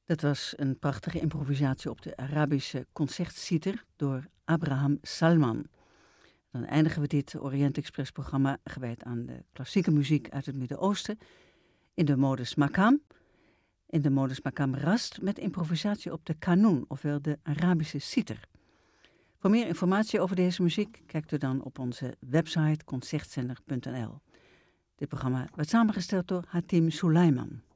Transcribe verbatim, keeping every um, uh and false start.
Dat was een prachtige improvisatie op de Arabische concertsiter door Abraham Salman. Dan eindigen we dit Orient Express-programma gewijd aan de klassieke muziek uit het Midden-Oosten in de modus Makam. In de modus Makam Rast met improvisatie op de kanun, ofwel de Arabische citer. Voor meer informatie over deze muziek kijkt u dan op onze website concertzender punt n l. Dit programma werd samengesteld door Hatim Suleiman.